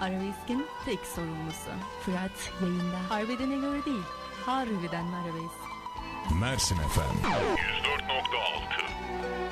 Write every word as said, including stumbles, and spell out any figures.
Arabesk'in tek sorumlusu. Fırat yayında. Harbedene göre değil, harbiden arabesk. Mersin Efem yüz dört nokta altı